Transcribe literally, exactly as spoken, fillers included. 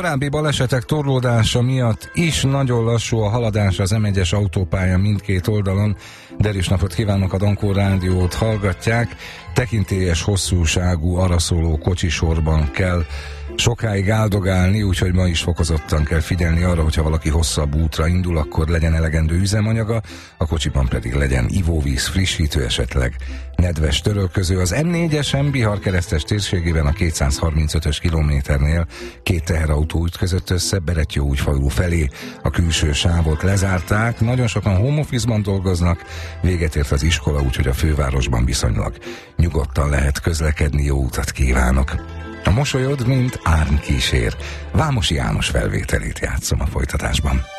korábbi balesetek torlódása miatt is nagyon lassú a haladás az em egyes autópálya mindkét oldalon. Derűs napot kívánok, a Dankó Rádiót hallgatják. Tekintélyes hosszúságú araszoló kocsisorban kell sokáig áldogálni, úgyhogy ma is fokozottan kell figyelni arra, hogyha valaki hosszabb útra indul, akkor legyen elegendő üzemanyaga, a kocsiban pedig legyen ivóvíz, frissítő, esetleg nedves törölköző. Az em négyesen Bihar keresztes térségében a kétszázharmincötös kilométernél két teherautó ütközött össze, Berettyóújfalu felé a külső sávot lezárták. Nagyon sokan home office-ban dolgoznak, véget ért az iskola, úgyhogy a fővárosban viszonylag nyugodtan lehet közlekedni. Jó utat kívánok! A mosolyod, mint árny kísér. Vámosi János felvételét játszom a folytatásban.